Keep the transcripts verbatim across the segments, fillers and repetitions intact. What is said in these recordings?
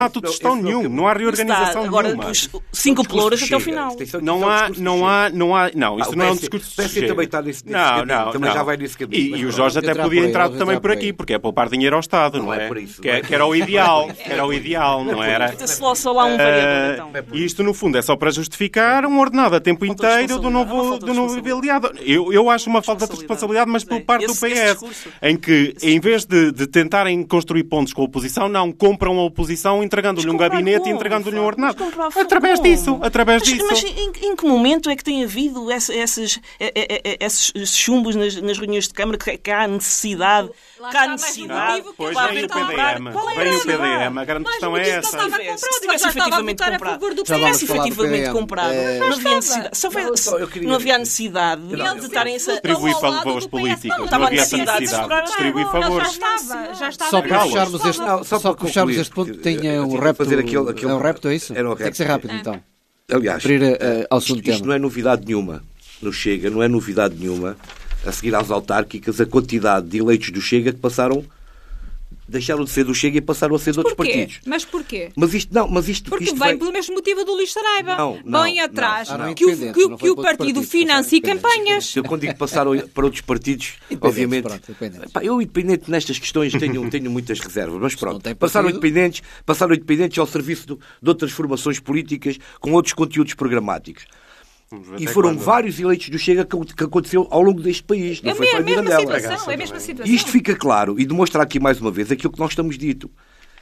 Não há tutestão nenhum, não há reorganização agora, nenhuma. Agora, os cinco pelouros até o final. Não há, não há, não há, não, isto ah, não é um P S, discurso P S de também está nesse, nesse não, caminho, não, também não. já vai nesse caminho. E, e o Jorge até podia entrar também por aqui, porque é poupar dinheiro ao Estado, não, não é? é? Isso, que, é, que era o ideal, que era o ideal, não era? Só lá um variador, então. E isto, no fundo, é só para justificar um ordenado a tempo inteiro do novo, do novo aliado. Eu, eu acho uma falta de responsabilidade, mas por parte do P S, em que, em vez de, de tentarem construir pontos com a oposição, não, compram a oposição entregando-lhe um gabinete e entregando-lhe um ordenado. Através disso, através disso. Mas em, em que momento é que tem havido esses, esses chumbos nas, nas reuniões de Câmara que há necessidade? Que há necessidade. Pois vem o P D M. Vem o P D M. A grande questão é essa. Se tivesse efetivamente comprado, se tivesse efetivamente comprado, não havia necessidade. Não havia necessidade de estarem essa... Distribuir favores políticos. Não havia essa necessidade. Distribuir favores. Já estava. Só para fecharmos este, não, só para fecharmos este ponto, tinha um repto. É um repto, é isso? Tem que ser rápido, então. Aliás, para ir uh, ao segundo isto, isto tema. Não é novidade nenhuma. No Chega, não é novidade nenhuma. A seguir às autárquicas, a quantidade de eleitos do Chega que passaram, deixaram de ser do Chega e passaram a ser de outros partidos. Mas porquê? Mas isto não, mas isto porque isto vem vai... pelo mesmo motivo do Luís Saraiva. Não, não, vem atrás não, não. que o, que, que, que o partido financie campanhas. Eu quando digo passaram para outros partidos, obviamente, pronto, pá, eu independente nestas questões tenho, tenho muitas reservas, mas pronto, passaram independentes, passaram independentes ao serviço de, de outras formações políticas com outros conteúdos programáticos. E foram quando? vários eleitos do Chega que, que aconteceu ao longo deste país. Não é foi a mesma Mirandela. situação, é a mesma situação. E isto fica claro e demonstra aqui mais uma vez aquilo que nós estamos dito.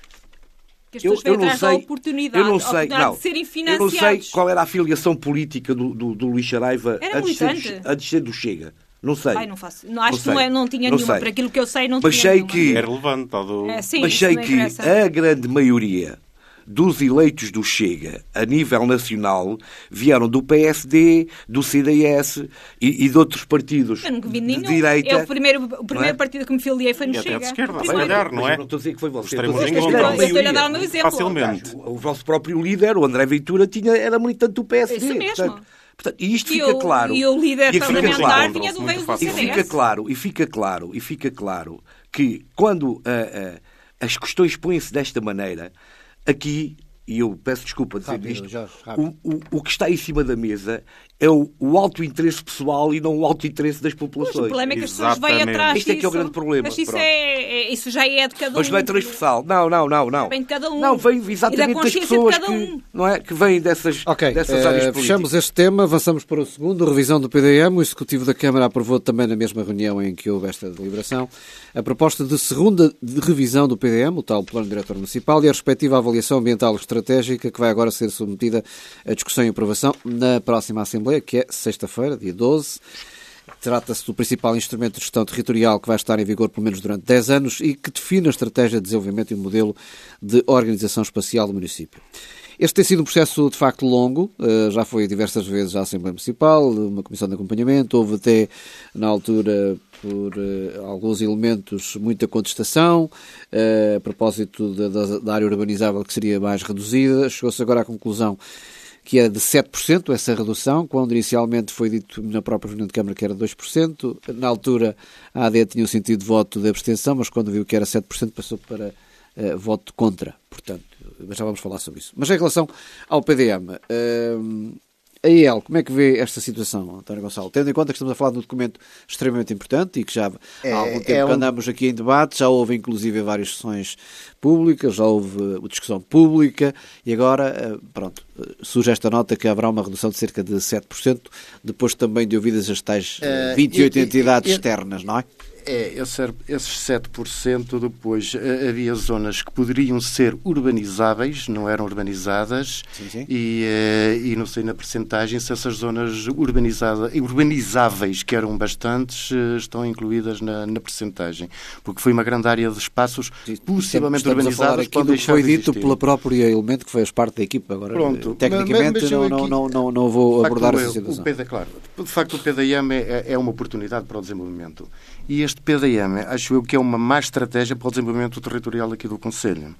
Que as pessoas vêm atrás da oportunidade, eu não sei, não, de serem eu financiados. não sei qual era a filiação política do, do, do Luís Saraiva era antes, de, antes de ser do Chega. Não sei. Ai, não faço. Não, acho não que não, é, não tinha não nenhuma. Sei. Por aquilo que eu sei, não mas tinha sei nenhuma. que, é relevante. Do... É, sim, mas sei que interessa. a grande maioria dos eleitos do Chega, a nível nacional, vieram do P S D, do C D S e, e de outros partidos eu nunca vi de nenhum. direita. Eu, o primeiro, o primeiro é? partido que me filiei foi no e Chega. Até de esquerda, se calhar, não é? Eu não estou a dizer que foi você. Estaremos em eu estou-lhe a dar o meu exemplo. Facilmente. O, o vosso próprio líder, o André Ventura, tinha, era militante do P S D. Isso mesmo. Portanto, portanto, e isto e fica o, claro. E o líder e parlamentar claro, vinha do veio do E C D S. fica claro, e fica claro, e fica claro que quando uh, uh, as questões põem-se desta maneira, aqui... E eu peço desculpa de dizer rápido, isto, Jorge, o, o, o que está em cima da mesa é o, o alto interesse pessoal e não o alto interesse das populações. Mas o problema é que as pessoas vêm atrás Isto é disso. que é o grande problema. Mas isso, Pronto. é, é, isso já é de cada um. Mas não é transversal. Não, não, não. não. Vem de cada um. Não, vem exatamente das pessoas de um. que, não é, que vêm dessas, okay. dessas uh, áreas políticas. Fechamos este tema, avançamos para o segundo, revisão do P D M. O Executivo da Câmara aprovou também na mesma reunião em que houve esta deliberação a proposta de segunda de revisão do P D M, o tal Plano Diretor Municipal, e a respectiva avaliação ambiental estratégica que vai agora ser submetida à discussão e aprovação na próxima Assembleia, que é sexta-feira, dia doze. Trata-se do principal instrumento de gestão territorial que vai estar em vigor pelo menos durante dez anos e que define a estratégia de desenvolvimento e o modelo de organização espacial do município. Este tem sido um processo de facto longo, já foi diversas vezes à Assembleia Municipal, uma comissão de acompanhamento, houve até na altura por uh, alguns elementos muita contestação uh, a propósito da, da, da área urbanizável que seria mais reduzida. Chegou-se agora à conclusão que é de sete por cento essa redução, quando inicialmente foi dito na própria reunião de Câmara que era dois por cento. Na altura a A D tinha o sentido de voto de abstenção, mas quando viu que era sete por cento passou para uh, voto contra. Portanto, já vamos falar sobre isso. Mas em relação ao P D M... Uh, A E L, como é que vê esta situação, António Gonçalo? Tendo em conta que estamos a falar de um documento extremamente importante e que já é, há algum tempo é que um... andamos aqui em debate, já houve inclusive várias sessões públicas, já houve discussão pública e agora, pronto, surge esta nota que haverá uma redução de cerca de sete por cento, depois também de ouvidas as tais uh, vinte e oito e, entidades e, externas, não é? É, esses sete por cento depois havia zonas que poderiam ser urbanizáveis, não eram urbanizadas, sim, sim. E, e não sei na percentagem se essas zonas urbanizadas, urbanizáveis, que eram bastantes, estão incluídas na, na percentagem, porque foi uma grande área de espaços possivelmente urbanizados. Estamos a falar aqui do que foi dito pela própria elemento que fez parte da equipa. Agora, Pronto, tecnicamente, mas, mas não, aqui, não, não, não vou abordar essa situação. O P D, claro, de facto, o P D M é, é uma oportunidade para o desenvolvimento. E este P D M, acho eu que é uma má estratégia para o desenvolvimento territorial aqui do Concelho.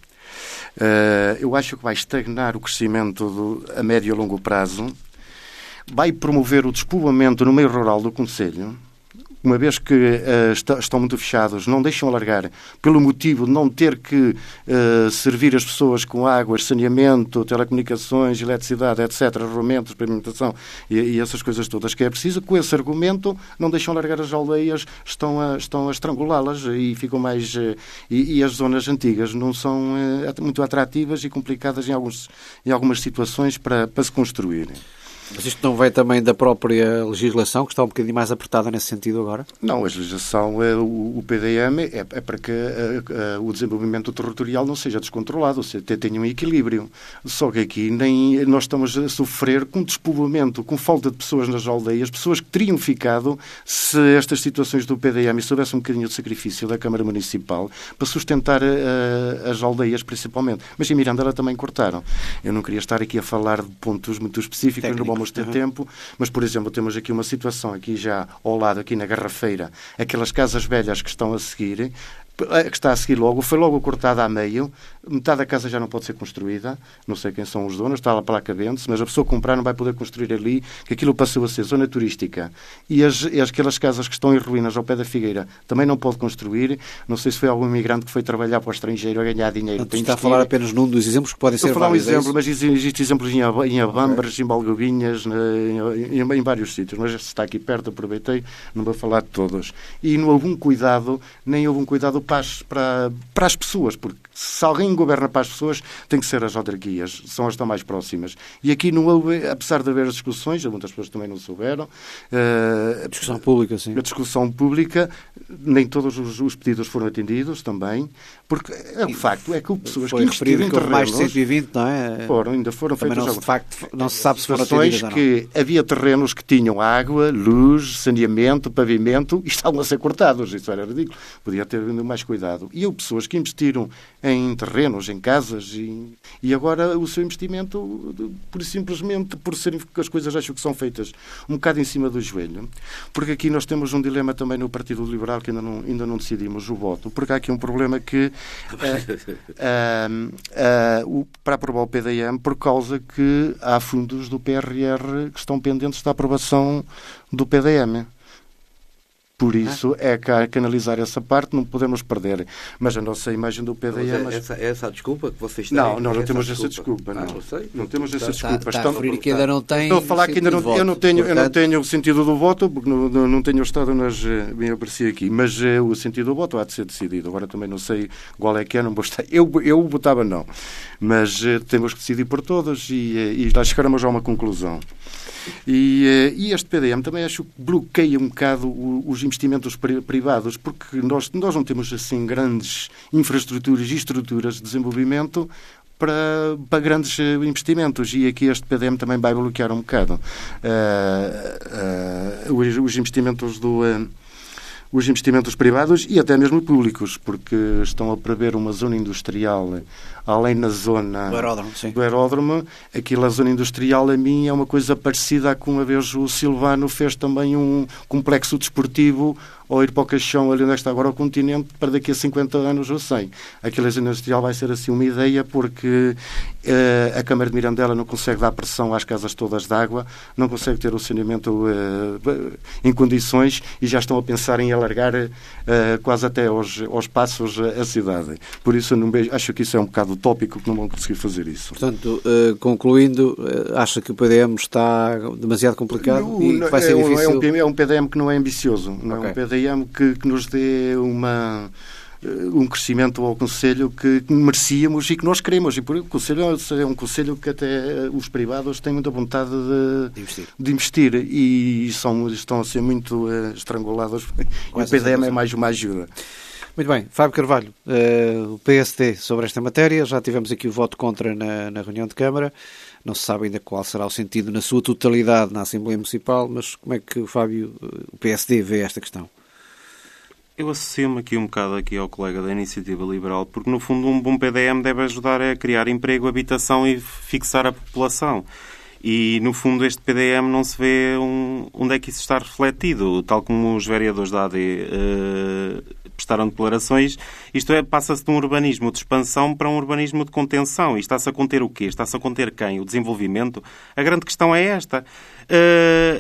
Uh, eu acho que vai estagnar o crescimento do, a médio e longo prazo, vai promover o despovoamento no meio rural do Concelho, uma vez que uh, está, estão muito fechados, não deixam alargar, pelo motivo de não ter que uh, servir as pessoas com águas, saneamento, telecomunicações, eletricidade, etcétera, armamentos, experimentação e, e essas coisas todas que é preciso, com esse argumento não deixam alargar as aldeias, estão a, estão a estrangulá-las e ficam mais... Uh, e, e as zonas antigas não são uh, muito atrativas e complicadas em, alguns, em algumas situações para, para se construírem. Mas isto não vem também da própria legislação, que está um bocadinho mais apertada nesse sentido agora? Não, a legislação, o P D M é para que o desenvolvimento territorial não seja descontrolado, ou seja, tenha um equilíbrio. Só que aqui nem nós estamos a sofrer com despovoamento, com falta de pessoas nas aldeias, pessoas que teriam ficado se estas situações do P D M se houvesse um bocadinho de sacrifício da Câmara Municipal para sustentar as aldeias principalmente. Mas em Mirandela também cortaram. Eu não queria estar aqui a falar de pontos muito específicos, não vamos ter uhum. tempo, mas, por exemplo, temos aqui uma situação, aqui já ao lado, aqui na Garrafeira, aquelas casas velhas que estão a seguir, que está a seguir logo, foi logo cortada a meio, metade da casa já não pode ser construída, não sei quem são os donos, está lá para lá cabendo-se, mas a pessoa que comprar não vai poder construir ali, que aquilo passou a ser zona turística. E as, e aquelas casas que estão em ruínas ao pé da Figueira também não pode construir, não sei se foi algum imigrante que foi trabalhar para o estrangeiro a ganhar dinheiro. Então, está a falar apenas num dos exemplos que podem ser vários. Estou a falar um exemplo, é mas existem exemplos em, em Abambras, okay. em Balgovinhas, em, em, em vários sítios, mas este está aqui perto, aproveitei, não vou falar de todos. E não houve um cuidado, nem houve um cuidado para as, para, para as pessoas, porque se alguém governa para as pessoas, tem que ser as autarquias, são as que estão mais próximas. E aqui não houve, apesar de haver as discussões, muitas pessoas também não souberam. Uh, a discussão pública, sim. A discussão pública, nem todos os, os pedidos foram atendidos também, porque é o facto é que houve pessoas foi que investiram em terrenos... mais de cento e vinte, não é? Foram, ainda foram também feitos... Não, de facto, não se sabe se foram atendidas ou não. Que havia terrenos que tinham água, luz, saneamento, pavimento, e estavam a ser cortados. Isso era ridículo. Podia ter havido mais cuidado. E houve pessoas que investiram em terrenos, em casas, e, e agora o seu investimento, por simplesmente por serem as coisas acho que são feitas um bocado em cima do joelho, porque aqui nós temos um dilema também no Partido Liberal que ainda não, ainda não decidimos o voto, porque há aqui um problema que uh, uh, uh, uh, para aprovar o P D M, por causa que há fundos do P R R que estão pendentes da aprovação do P D M. Por isso é que há que analisar essa parte, não podemos perder. Mas a nossa imagem do P D M... Mas é, essa, é essa a desculpa que vocês têm? Não, nós não essa temos desculpa. essa desculpa. Não, ah, não sei. Não temos essa está, desculpa. Está, está a referir que ainda não tem... Estou a falar que ainda não, eu não tenho, Portanto... eu não tenho o sentido do voto, porque não, não, não tenho estado nas... Bem, apareci aqui. Mas uh, o sentido do voto há de ser decidido. Agora também não sei qual é que é, não vou estar... Eu, eu votava não. Mas uh, temos que decidir por todos e, uh, e lá chegaremos a uma conclusão. E, e este P D M também acho que bloqueia um bocado os investimentos privados, porque nós, nós não temos assim grandes infraestruturas e estruturas de desenvolvimento para, para grandes investimentos, e aqui este P D M também vai bloquear um bocado uh, uh, os, os investimentos do... Uh, os investimentos privados e até mesmo públicos, porque estão a prever uma zona industrial além na zona do aeródromo, sim. do aeródromo. Aquilo, a zona industrial, a mim, é uma coisa parecida com uma vez o Silvano fez também um complexo desportivo ou ir para o Caixão, ali onde está agora o continente, para daqui a cinquenta anos, eu sei. Aquela zona industrial vai ser assim uma ideia, porque uh, a Câmara de Mirandela não consegue dar pressão às casas todas de água, não consegue ter o saneamento uh, em condições, e já estão a pensar em alargar uh, quase até aos, aos passos a cidade. Por isso, eu não vejo, acho que isso é um bocado utópico, que não vão conseguir fazer isso. Portanto, uh, concluindo, uh, acha que o P D M está demasiado complicado não, e que vai ser é, difícil? É um, é um P D M que não é ambicioso, não okay. é um P D M que, que nos dê uma... um crescimento ao Conselho que merecíamos e que nós queremos. E por o Conselho é um Conselho que até os privados têm muita vontade de, de, investir. de investir e são, estão a ser muito uh, estrangulados. E o P D M é mais uma ajuda. Muito bem. Fábio Carvalho, uh, o P S D sobre esta matéria. Já tivemos aqui o voto contra na, na reunião de Câmara. Não se sabe ainda qual será o sentido na sua totalidade na Assembleia Municipal, mas como é que o Fábio, o P S D, vê esta questão? Eu associo-me aqui um bocado aqui ao colega da Iniciativa Liberal, porque no fundo um bom P D M deve ajudar a criar emprego, habitação e fixar a população. E no fundo este P D M não se vê um, onde é que isso está refletido, tal como os vereadores da A D uh, prestaram declarações. Isto é, passa-se de um urbanismo de expansão para um urbanismo de contenção. E está-se a conter o quê? Está-se a conter quem? O desenvolvimento? A grande questão é esta. Uh,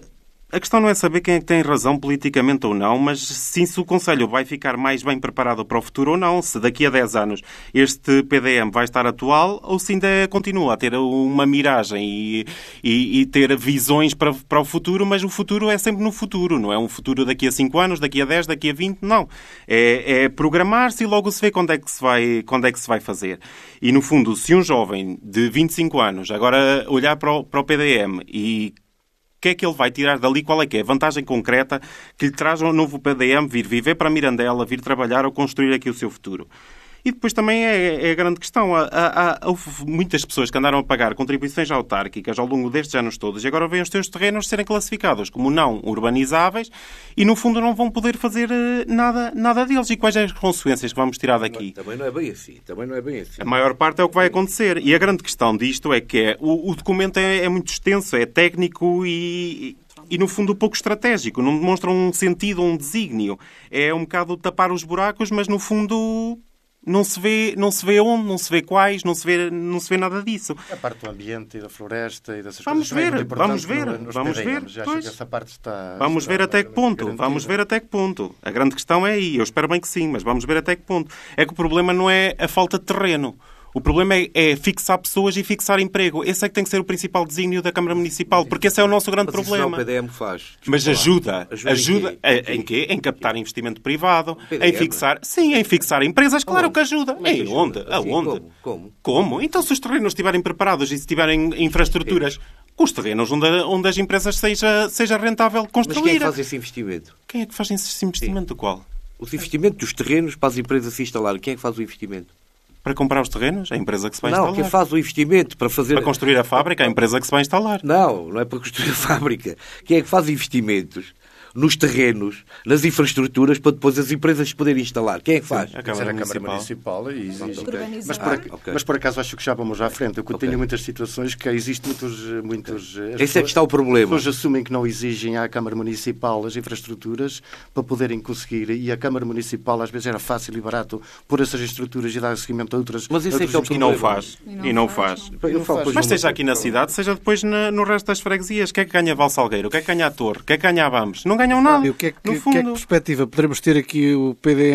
A questão não é saber quem é que tem razão politicamente ou não, mas sim se o Conselho vai ficar mais bem preparado para o futuro ou não, se daqui a dez anos este P D M vai estar atual ou se ainda continua a ter uma miragem e, e, e ter visões para, para o futuro, mas o futuro é sempre no futuro, não é um futuro daqui a cinco anos, daqui a dez, daqui a vinte, não. É, é programar-se e logo se vê quando é, que se vai, quando é que se vai fazer. E, no fundo, se um jovem de vinte e cinco anos agora olhar para o, para o P D M e o que é que ele vai tirar dali? Qual é que é a vantagem concreta que lhe traz um novo P D M vir viver para Mirandela, vir trabalhar ou construir aqui o seu futuro? E depois também é, é a grande questão. Há, há, houve muitas pessoas que andaram a pagar contribuições autárquicas ao longo destes anos todos e agora veem os seus terrenos serem classificados como não urbanizáveis e, no fundo, não vão poder fazer nada, nada deles. E quais são as consequências que vamos tirar daqui? Também não é bem assim. Também não é bem assim. A maior parte é o que vai acontecer. E a grande questão disto é que é, o, o documento é, é muito extenso, é técnico e... E, no fundo, pouco estratégico. Não demonstra um sentido, um desígnio. É um bocado tapar os buracos, mas, no fundo, não se vê, não se vê onde, não se vê quais, não se vê, não se vê nada disso. A parte do ambiente e da floresta e dessas vamos coisas. Ver, vamos ver, no, vamos ver. Já acho que essa parte está, vamos está ver até que ponto. garantida. Vamos ver até que ponto. A grande questão é aí. Eu espero bem que sim, mas vamos ver até que ponto. É que o problema não é a falta de terreno. O problema é, é fixar pessoas e fixar emprego. Esse é que tem que ser o principal desígnio da Câmara Municipal, porque esse é o nosso grande mas problema. Isso não o P D M faz. Desculpa Mas ajuda. Ajuda, ajuda em quê? Em quê? Em captar investimento privado, P D M? em fixar... Sim, em fixar empresas, claro Onde? que ajuda. Como é que Em ajuda? onde? Assim, Aonde? como? Como? Como? Então, se os terrenos estiverem preparados e se tiverem infraestruturas, com os terrenos onde, onde as empresas seja, seja rentável construir. Mas quem é que faz esse investimento? Quem é que faz esse investimento? Sim. Qual? Os investimentos dos terrenos para as empresas se instalarem. Quem é que faz o investimento? Para comprar os terrenos? A empresa que se vai não, instalar. Não, quem faz o investimento para fazer... Para construir a fábrica? A empresa que se vai instalar. Não, não é para construir a fábrica. Quem é que faz investimentos nos terrenos, nas infraestruturas, para depois as empresas poderem instalar? Quem é que faz? A Câmara, a Câmara Municipal. Municipal e exige... mas, por, ah, okay. mas por acaso acho que já vamos à frente. Eu okay. tenho muitas situações que existem muitos... muitos okay. Esse pessoas, é que está o problema. As pessoas assumem que não exigem à Câmara Municipal as infraestruturas para poderem conseguir. E a Câmara Municipal às vezes era fácil e barato pôr essas estruturas e dar seguimento a outras... Mas isso é que é o problema. E não faz. E não, e não faz. faz. Não. Não faz. Mas seja aqui na cidade, seja depois na, no resto das freguesias. Quem é que ganha Valsalgueiro? Quem é que ganha a Torre? Quem é que ganha a Vamos? Não ganham nada. E o que é que, que, que é que perspectiva poderemos ter aqui o P D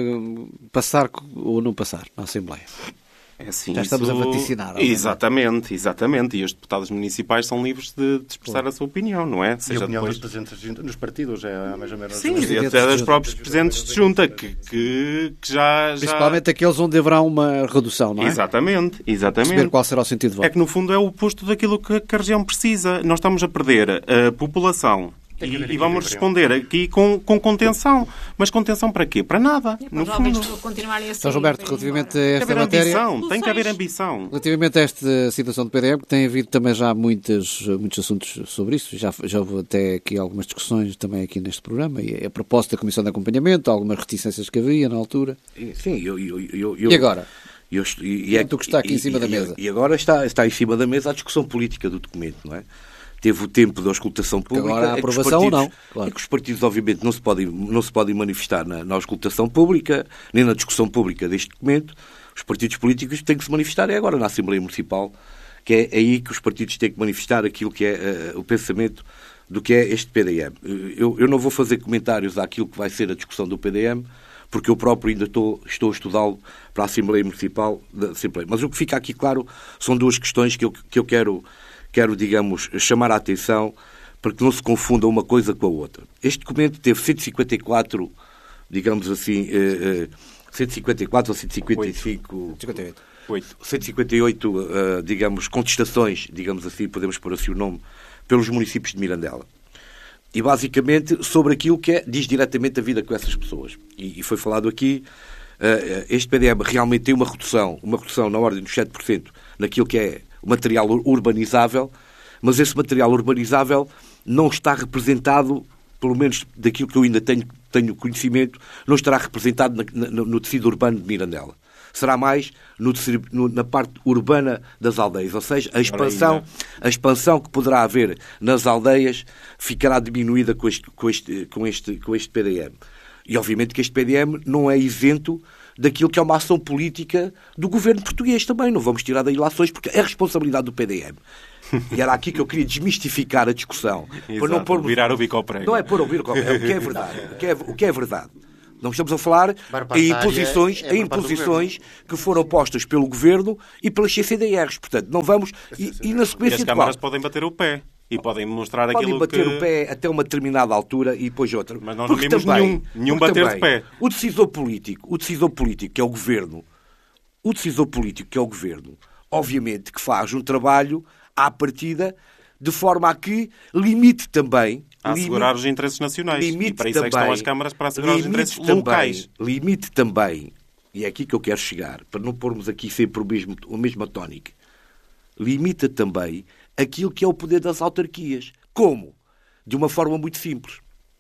M passar ou não passar na Assembleia? É assim, já estamos isso... a vaticinar. Exatamente, exatamente. E os deputados municipais são livres de, de expressar claro. a sua opinião, não é? Seja e a opinião depois... dos presidentes nos partidos é mais ou menos... Sim, e até dos próprios presidentes de junta, que, que, que já, já... Principalmente aqueles onde haverá uma redução, não é? Exatamente, exatamente. Perceber qual será o sentido de voto. É que, no fundo, é o oposto daquilo que, que a região precisa. Nós estamos a perder a população... E, e vamos responder aqui com, com contenção. Mas contenção para quê? Para nada. É para no os jovens fundo. continuarem a Então, Roberto, relativamente a esta tem matéria... Ambição, tem que haver ambição. Relativamente a esta situação do P D M, tem havido também já muitas, muitos assuntos sobre isso. Já, já houve até aqui algumas discussões também aqui neste programa. E a proposta da Comissão de Acompanhamento, algumas reticências que havia na altura. Sim, eu... eu, eu, eu... E agora? Eu, e, e é, tu que está aqui e, em cima e, da mesa. E agora está, está em cima da mesa a discussão política do documento, não é? Teve o tempo da auscultação pública. Agora a aprovação é ou não? Claro. É que os partidos, obviamente, não se podem, não se podem manifestar na, na auscultação pública, nem na discussão pública deste documento. Os partidos políticos têm que se manifestar é agora na Assembleia Municipal, que é aí que os partidos têm que manifestar aquilo que é uh, o pensamento do que é este P D M. Eu, eu não vou fazer comentários àquilo que vai ser a discussão do P D M, porque eu próprio ainda estou, estou a estudá-lo para a Assembleia Municipal da Assembleia. Mas o que fica aqui claro são duas questões que eu, que eu quero... quero, digamos, chamar a atenção para que não se confunda uma coisa com a outra. Este documento teve cento e cinquenta e quatro, digamos assim, eh, eh, cento e cinquenta e quatro ou cento e cinquenta e cinco... oito. cento e cinquenta e oito, uh, digamos, contestações, digamos assim, podemos pôr assim o nome, pelos municípios de Mirandela. E, basicamente, sobre aquilo que é, diz diretamente a vida com essas pessoas. E, e foi falado aqui, uh, este P D M realmente tem uma redução, uma redução na ordem dos sete por cento naquilo que é o material urbanizável, mas esse material urbanizável não está representado, pelo menos daquilo que eu ainda tenho, tenho conhecimento, não estará representado na, na, no tecido urbano de Mirandela. Será mais no, no, na parte urbana das aldeias, ou seja, a expansão, a expansão que poderá haver nas aldeias ficará diminuída com este, com este, com este, com este P D M. E, obviamente, que este P D M não é isento daquilo que é uma ação política do governo português também. Não vamos tirar daí lações, porque é responsabilidade do P D M. E era aqui que eu queria desmistificar a discussão. Exato, para não pôr... virar o bico ao prego. Não é pôr o bico ao prego, é o que é verdade. O que é, o que é verdade. Não estamos a falar em imposições, é, é em imposições que foram postas pelo governo e pelas C C D Rs. Portanto, não vamos... E, e na sequência e as câmaras podem bater o pé. E podem mostrar podem aquilo bater que... o pé até uma determinada altura e depois outra. Mas nós porque não vimos também, nenhum, nenhum porque bater também, de pé. O decisor político, o decisor político, que é o governo, o decisor político, que é o governo, obviamente que faz um trabalho à partida de forma a que limite também... A assegurar limite, os interesses nacionais. E para isso também, é que estão as câmaras, para assegurar os interesses também, locais. Limite também, e é aqui que eu quero chegar, para não pormos aqui sempre o mesmo, a mesma tónica, limita também aquilo que é o poder das autarquias. Como? De uma forma muito simples.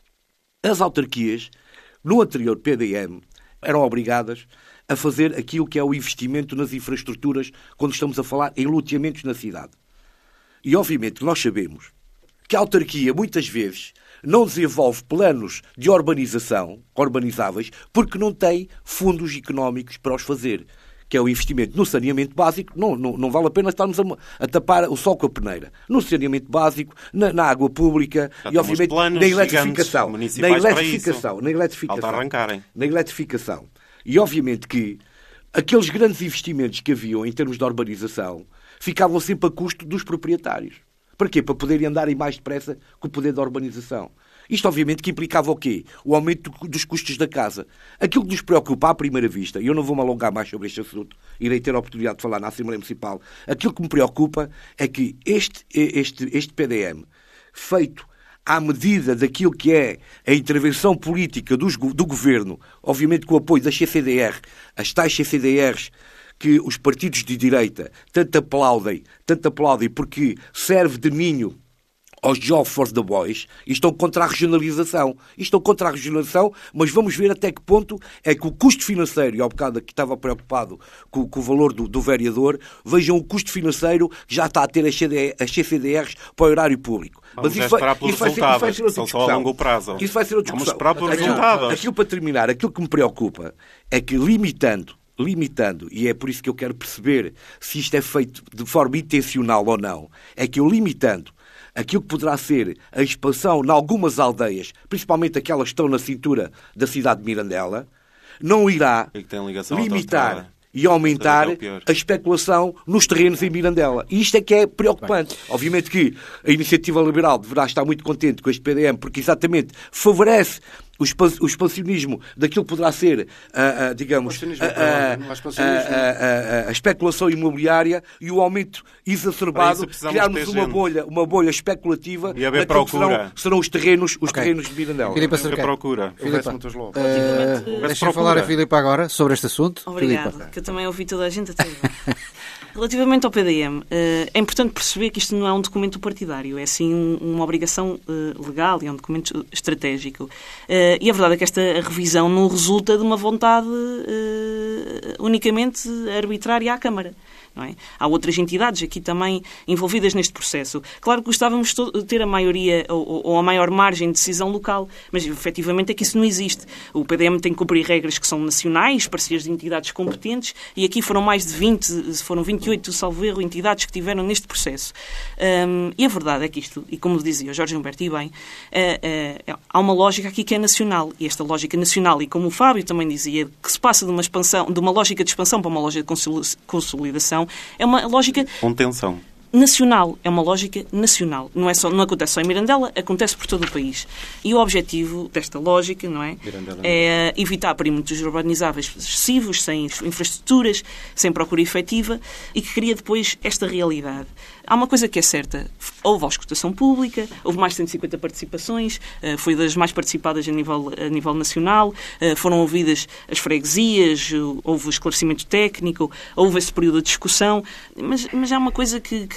As autarquias, no anterior P D M, eram obrigadas a fazer aquilo que é o investimento nas infraestruturas quando estamos a falar em loteamentos na cidade. E, obviamente, nós sabemos que a autarquia, muitas vezes, não desenvolve planos de urbanização, urbanizáveis, porque não tem fundos económicos para os fazer. Que é o investimento no saneamento básico, não, não, não vale a pena estarmos a, a tapar o sol com a peneira. No saneamento básico, na, na água pública já e, obviamente, na eletrificação. Na eletrificação, na eletrificação. Na eletrificação. E, obviamente, que aqueles grandes investimentos que haviam em termos de urbanização ficavam sempre a custo dos proprietários. Para quê? Para poderem andarem mais depressa com o poder da urbanização. Isto, obviamente, que implicava o quê? O aumento dos custos da casa. Aquilo que nos preocupa à primeira vista, e eu não vou me alongar mais sobre este assunto, irei ter a oportunidade de falar na Assembleia Municipal, aquilo que me preocupa é que este, este, este P D M, feito à medida daquilo que é a intervenção política dos, do governo, obviamente com o apoio da C C D R, as tais C C D Rs, que os partidos de direita tanto aplaudem, tanto aplaudem porque serve de ninho aos Job for the Boys, e estão contra a regionalização. E estão contra a regionalização, mas vamos ver até que ponto é que o custo financeiro, e ao bocado aqui estava preocupado com, com o valor do, do vereador, vejam o custo financeiro que já está a ter as, C D, as C C D Rs para o erário público. Vamos mas isso vai, isso, vai ser, isso vai ser outra São discussão. Só a longo prazo. Isso vai ser outra Vamos discussão. esperar pelos resultados. Aquilo para terminar, aquilo que me preocupa é que limitando limitando, e é por isso que eu quero perceber se isto é feito de forma intencional ou não, é que eu limitando aquilo que poderá ser a expansão em algumas aldeias, principalmente aquelas que estão na cintura da cidade de Mirandela, não irá limitar e aumentar a especulação nos terrenos em Mirandela. E isto é que é preocupante. Bem. Obviamente que a Iniciativa Liberal deverá estar muito contente com este P D M, porque exatamente favorece o expansionismo daquilo que poderá ser, uh, uh, digamos, uh, uh, uh, uh, uh, a especulação imobiliária e o aumento exacerbado, criarmos uma bolha, uma bolha especulativa e haver procura. Serão, serão os terrenos, os okay. terrenos de Mirandela. Filipe, haver procura. Filipe, uh, deixa-me falar a Filipe agora sobre este assunto. Obrigada, que eu também ouvi toda a gente até agora. Relativamente ao P D M, é importante perceber que isto não é um documento partidário, é sim uma obrigação legal e é um documento estratégico. E a verdade é que esta revisão não resulta de uma vontade unicamente arbitrária à Câmara. Não é? Há outras entidades aqui também envolvidas neste processo. Claro que gostávamos de ter a maioria ou, ou a maior margem de decisão local, mas efetivamente é que isso não existe. O P D M tem que cumprir regras que são nacionais, parceiras de entidades competentes, e aqui foram mais de vinte, foram vinte e oito, salvo erro, entidades que tiveram neste processo. Um, e a verdade é que isto, e como dizia o Jorge Humberto e bem, uh, uh, há uma lógica aqui que é nacional, e esta lógica nacional, e como o Fábio também dizia, que se passa de uma expansão, de uma lógica de expansão para uma lógica de consolidação, é uma lógica contenção. Nacional. É uma lógica nacional. Não, é só, não acontece só em Mirandela, acontece por todo o país. E o objetivo desta lógica, não é? É evitar perímetros urbanizáveis excessivos, sem infraestruturas, sem procura efetiva, e que cria depois esta realidade. Há uma coisa que é certa. Houve auscultação pública, houve mais de cento e cinquenta participações, foi das mais participadas a nível, a nível nacional, foram ouvidas as freguesias, houve esclarecimento técnico, houve esse período de discussão, mas, mas há uma coisa que, que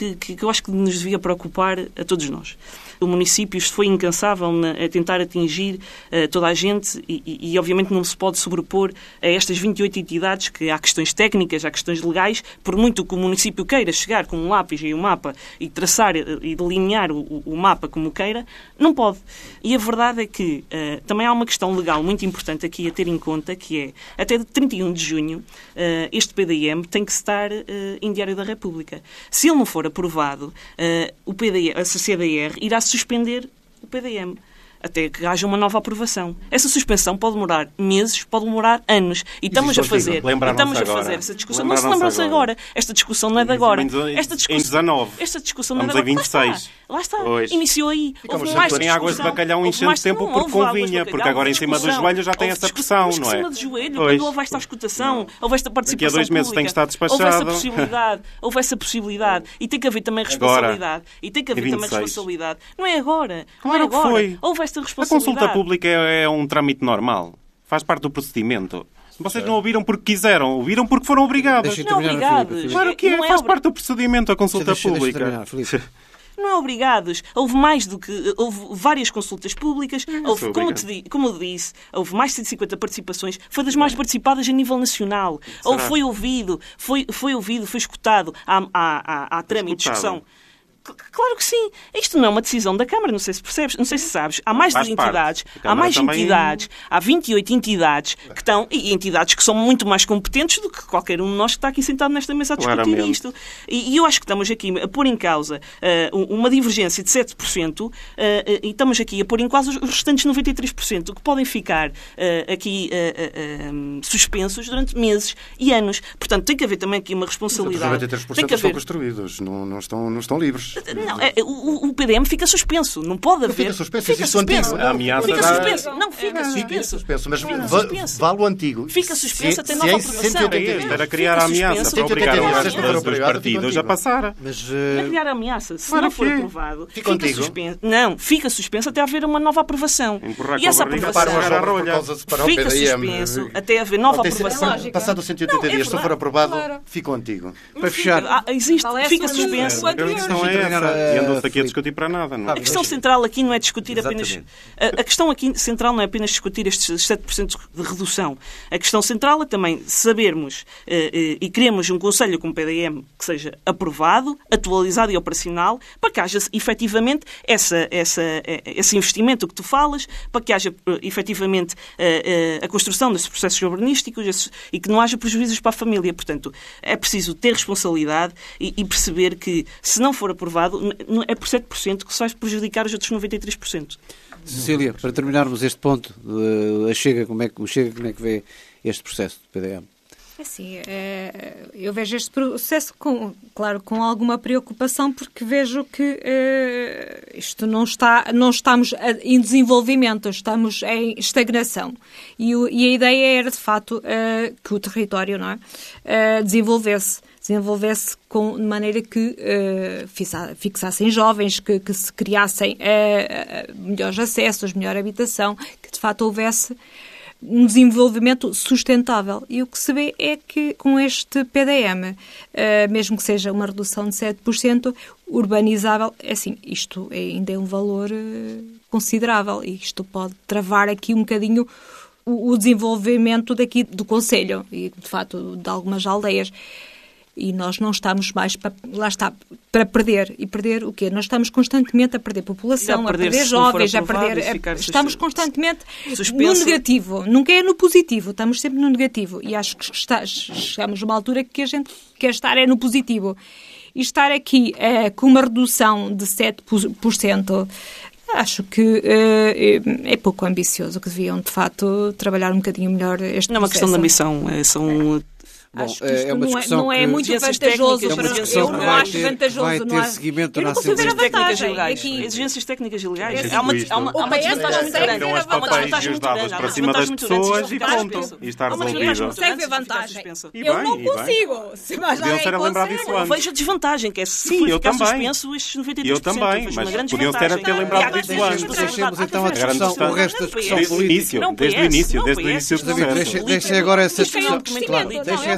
que, que, que eu acho que nos devia preocupar a todos nós. O município foi incansável na, a tentar atingir uh, toda a gente e, e, e, obviamente, não se pode sobrepor a estas vinte e oito entidades, que há questões técnicas, há questões legais, por muito que o município queira chegar com um lápis e um mapa e traçar e delinear o, o mapa como queira, não pode. E a verdade é que uh, também há uma questão legal muito importante aqui a ter em conta, que é, até trinta e um de junho, uh, este P D M tem que estar uh, em Diário da República. Se ele não for aprovado, uh, o P D M, a C D R irá suspender o P D M até que haja uma nova aprovação. Essa suspensão pode demorar meses, pode demorar anos. E estamos a fazer, e estamos a fazer essa discussão. Não se lembram-se agora. Esta discussão não é de agora. Esta discussão, em dezanove. Esta discussão não é de agora. vinte e seis. Lá está. Lá está. Iniciou aí. Houve mais em águas de bacalhau enchendo tempo porque convinha, porque agora em cima dos joelhos já tem essa pressão, não é? Em cima do joelho, quando houve esta escutação, houve esta participação daqui a dois meses tem que estar despachado. Houve essa possibilidade. Houve essa possibilidade. E tem que haver também responsabilidade. E tem que haver também responsabilidade. Não é agora. Claro que foi. Houve esta responsabilidade. A pública é, é um trâmite normal. Faz parte do procedimento. Vocês não ouviram porque quiseram, ouviram porque foram obrigados. Não obrigados. Claro que é, faz parte do procedimento a consulta deixa, pública. Deixa não é obrigados. Houve mais do que... Houve várias consultas públicas. Houve, como, te, como eu disse, houve mais de cento e cinquenta participações. Foi das mais participadas a nível nacional. Ou foi ouvido, foi, foi ouvido, foi escutado à, à, à, à trama e discussão. Claro que sim. Isto não é uma decisão da Câmara, não sei se percebes, não sei se sabes. Há mais de entidades, há mais também... entidades, há vinte e oito entidades que estão, e entidades que são muito mais competentes do que qualquer um de nós que está aqui sentado nesta mesa a discutir Claramente. isto. E, e eu acho que estamos aqui a pôr em causa uh, uma divergência de sete por cento uh, uh, e estamos aqui a pôr em causa os restantes noventa e três por cento que podem ficar uh, aqui uh, uh, uh, suspensos durante meses e anos. Portanto, tem que haver também aqui uma responsabilidade. Os noventa e três por cento tem que haver... estão construídos, não, não, estão, não estão livres. Não, é, o, o P D M fica suspenso. Não pode haver. Fica suspenso. Fica suspenso. A ameaça fica da... suspenso. Não, fica suspenso. Fica suspenso. Mas fica va suspenso. vale o antigo. Fica suspenso até nova aprovação. Para criar a ameaça, para obrigar os partidos a passar. Mas, uh... Para criar a ameaça, se claro não for que... aprovado, fica, fica suspenso. Não, fica suspenso até haver uma nova aprovação. Empurrar e essa aprovação fica suspenso até haver nova aprovação. Passado cento e oitenta dias, se for aprovado, fica o antigo. Para fechar. Existe, fica suspenso. A questão é essa. E andou-se aqui a discutir para nada, não é? A questão central aqui não é discutir apenas... A, a questão aqui central não é apenas discutir estes sete por cento de redução. A questão central é também sabermos uh, uh, e queremos um Conselho com o P D M que seja aprovado, atualizado e operacional, para que haja efetivamente essa, essa, esse investimento que tu falas, para que haja uh, efetivamente uh, uh, a construção desses processos urbanísticos esses, e que não haja prejuízos para a família. Portanto, é preciso ter responsabilidade e, e perceber que, se não for aprovado, é por sete por cento que se vai prejudicar os outros noventa e três por cento. Cecília, para terminarmos este ponto, a Chega, como é que, o Chega, como é que vê este processo do P D M? Assim, eu vejo este processo, com, claro, com alguma preocupação, porque vejo que uh, isto não está, não estamos em desenvolvimento, estamos em estagnação. E, o, e a ideia era, de facto, uh, que o território, não é, uh, desenvolvesse. desenvolvesse com, de maneira que uh, fixassem jovens, que, que se criassem uh, melhores acessos, melhor habitação, que de facto houvesse um desenvolvimento sustentável. E o que se vê é que com este P D M, uh, mesmo que seja uma redução de sete por cento, urbanizável, assim, isto é, ainda é um valor uh, considerável e isto pode travar aqui um bocadinho o, o desenvolvimento daqui do concelho e, de facto, de algumas aldeias. E nós não estamos mais, para, lá está, para perder. E perder o quê? Nós estamos constantemente a perder população, a, a perder jovens, a perder... A, estamos constantemente suspenso. No negativo. Nunca é no positivo. Estamos sempre no negativo. E acho que está, chegamos a uma altura que a gente quer estar é no positivo. E estar aqui é, com uma redução de sete por cento... Acho que uh, é pouco ambicioso, que deviam, de facto, trabalhar um bocadinho melhor este processo. Não é uma questão de ambição, é, são... Bom, acho que isto é uma não, é, não é que... muito vantajoso. É para eu não acho ter, vantajoso. Vai ter não há... seguimento eu na não consigo ver a técnicas vantagem. legais. Aqui... Exigências técnicas e legais. É há uma, há uma, há uma desvantagem muito grande. Tiram as papéis e os dados para cima das pessoas e pronto. E está resolvido. Não consegue ver vantagem. E eu bem, não consigo. Se mais podiam ser a lembrar disso antes. Eu vejo a desvantagem, que é se Sim, eu ficar também. suspenso estes noventa e três por cento. Eu também, mas podiam ser a ter lembrado disso antes. Deixemos então a discussão, o resto da discussão política. Desde o início, desde o início do processo. Deixem agora essa discussão. Deixem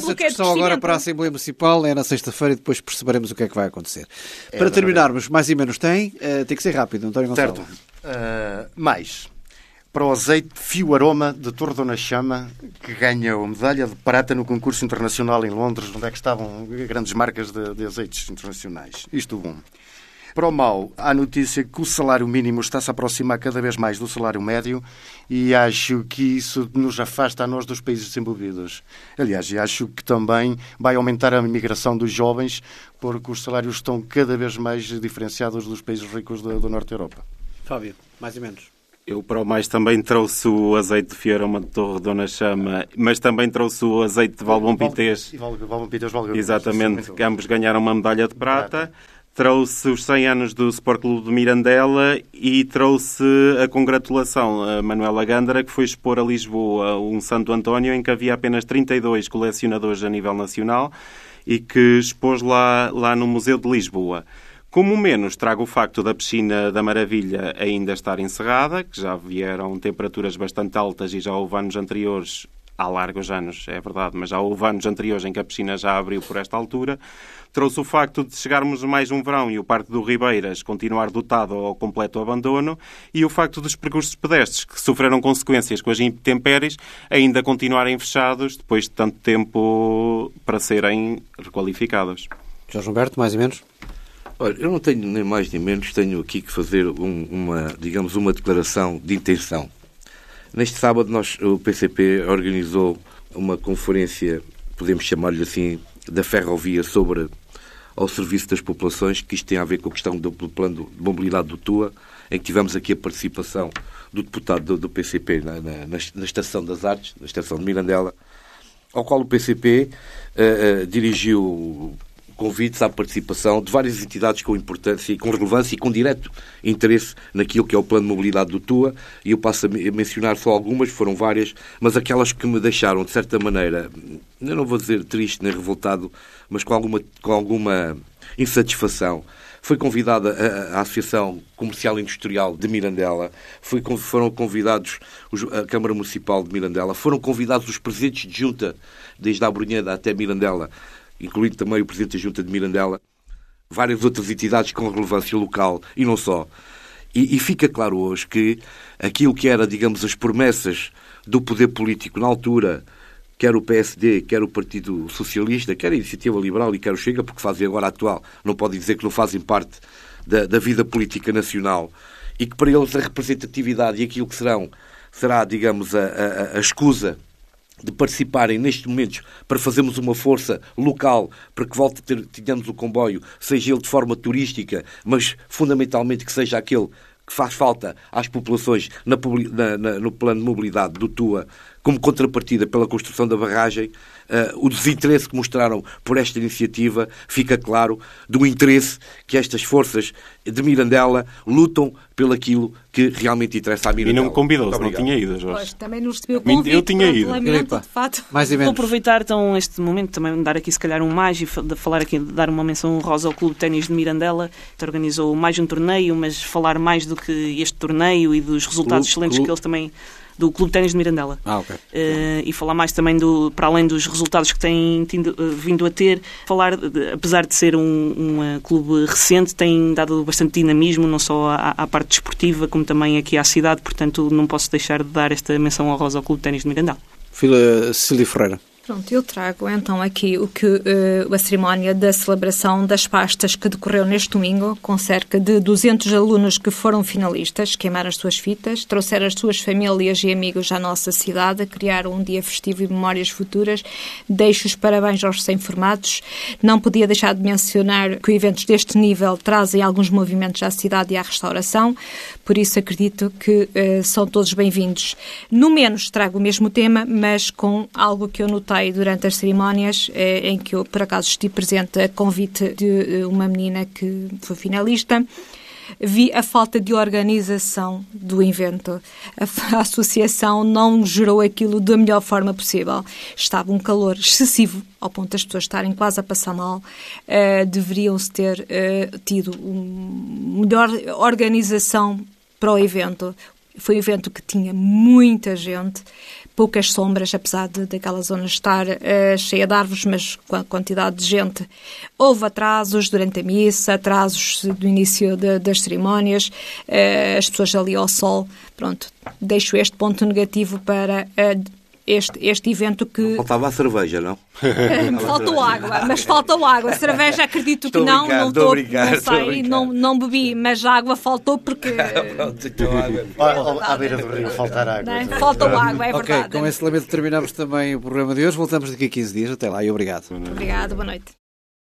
essa discussão agora para a Assembleia Municipal, é na sexta-feira e depois perceberemos o que é que vai acontecer. É, para terminarmos, mais e menos tem, uh, tem que ser rápido, António Gonçalves. Certo. Uh, mais, para o azeite Fio Aroma de Torre Dona Chama, que ganha a medalha de prata no concurso internacional em Londres, onde é que estavam grandes marcas de, de azeites internacionais. Isto bom. Para o mau, há notícia que o salário mínimo está-se a aproximar cada vez mais do salário médio e acho que isso nos afasta a nós dos países desenvolvidos. Aliás, acho que também vai aumentar a imigração dos jovens porque os salários estão cada vez mais diferenciados dos países ricos do, do Norte da Europa. Fábio, mais ou menos. Eu, para o mais, também trouxe o azeite de Fio Aroma de Torre Dona Chama, mas também trouxe o azeite de Valbom Pitês. E Valbom Pitês, Valbom Pitês. Exatamente, que ambos ganharam uma medalha de prata. Trouxe os cem anos do Sport Clube de Mirandela e trouxe a congratulação a Manuela Gândara, que foi expor a Lisboa um Santo António em que havia apenas trinta e dois colecionadores a nível nacional e que expôs lá, lá no Museu de Lisboa. Como menos, trago o facto da piscina da Maravilha ainda estar encerrada, que já vieram temperaturas bastante altas e já houve anos anteriores, há largos anos, é verdade, mas já houve anos anteriores em que a piscina já abriu por esta altura. Trouxe o facto de chegarmos mais um verão e o Parque do Ribeiras continuar dotado ao completo abandono e o facto dos percursos pedestres, que sofreram consequências com as intempéries, ainda continuarem fechados depois de tanto tempo para serem requalificados. Jorge Humberto, mais ou menos? Olha, eu não tenho nem mais nem menos, tenho aqui que fazer um, uma, digamos, uma declaração de intenção. Neste sábado nós, o P C P organizou uma conferência, podemos chamar-lhe assim, da ferrovia sobre ao serviço das populações, que isto tem a ver com a questão do, do plano de mobilidade do Tua, em que tivemos aqui a participação do deputado do, do P C P na, na, na Estação das Artes, na Estação de Mirandela, ao qual o P C P uh, uh, dirigiu convites à participação de várias entidades com importância e com relevância e com direto interesse naquilo que é o plano de mobilidade do Tua, e eu passo a mencionar só algumas, foram várias, mas aquelas que me deixaram, de certa maneira, eu não vou dizer triste nem revoltado, mas com alguma, com alguma insatisfação. Foi convidada a, a Associação Comercial e Industrial de Mirandela, foi, foram convidados os, a Câmara Municipal de Mirandela, foram convidados os presidentes de junta, desde a Abrunheda até Mirandela, incluindo também o Presidente da Junta de Mirandela, várias outras entidades com relevância local e não só. E, e fica claro hoje que aquilo que era, digamos, as promessas do poder político na altura, quer o P S D, quer o Partido Socialista, quer a Iniciativa Liberal e quer o Chega, porque fazem agora a atual, não podem dizer que não fazem parte da, da vida política nacional, e que para eles a representatividade e aquilo que serão, será, digamos, a, a, a escusa de participarem nestes momentos para fazermos uma força local para que volte a ter, tenhamos o comboio, seja ele de forma turística, mas fundamentalmente que seja aquele que faz falta às populações na, na, na, no plano de mobilidade do Tua, como contrapartida pela construção da barragem. Uh, o desinteresse que mostraram por esta iniciativa fica claro do interesse que estas forças de Mirandela lutam pelo aquilo que realmente interessa à Mirandela. E não me convidou-se, não tinha ido, Jorge. Pois, também não recebeu o convite. Eu tinha ido. Lamento, de fato. Mais e menos. Vou aproveitar então este momento também dar aqui se calhar um mais e falar aqui, dar uma menção honrosa ao Clube de Ténis de Mirandela, que organizou mais um torneio, mas falar mais do que este torneio e dos resultados Clube, excelentes clube. que eles também... do Clube de Ténis de Mirandela. Ah, ok. Uh, e falar mais também, do, para além dos resultados que têm tindo, uh, vindo a ter, falar, de, apesar de ser um, um uh, clube recente, tem dado bastante dinamismo, não só à, à parte desportiva, como também aqui à cidade, portanto não posso deixar de dar esta menção honrosa ao Clube de Ténis de Mirandela. Filha Cecília Ferreira. Pronto, eu trago então aqui o que uh, a cerimónia da celebração das pastas que decorreu neste domingo, com cerca de duzentos alunos que foram finalistas, queimaram as suas fitas, trouxeram as suas famílias e amigos à nossa cidade, criaram um dia festivo e memórias futuras. Deixo os parabéns aos recém-formados. Não podia deixar de mencionar que eventos deste nível trazem alguns movimentos à cidade e à restauração, por isso acredito que uh, são todos bem-vindos. No menos trago o mesmo tema, mas com algo que eu notei durante as cerimónias, eh, em que eu, por acaso, estive presente a convite de uma menina que foi finalista. Vi a falta de organização do evento. A, a associação não gerou aquilo da melhor forma possível. Estava um calor excessivo, ao ponto das pessoas estarem quase a passar mal. Uh, deveriam-se ter uh, tido uma melhor organização para o evento. Foi um evento que tinha muita gente, poucas sombras, apesar de daquela zona estar uh, cheia de árvores, mas com a quantidade de gente. Houve atrasos durante a missa, atrasos do início de, das cerimónias, uh, as pessoas ali ao sol. Pronto, deixo este ponto negativo para uh, este, este evento que... Faltava a cerveja, não? Faltou água, mas faltou água. A cerveja acredito que não, não estou, não sei, não, não bebi, mas a água faltou porque... À beira do rio faltar água. Não, faltou água, é verdade. Ok, com esse lamento terminamos também o programa de hoje. Voltamos daqui a quinze dias. Até lá e obrigado. Obrigado, boa noite.